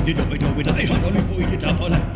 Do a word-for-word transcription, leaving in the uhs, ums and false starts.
di dove dove dai, non li puoi ti tapole.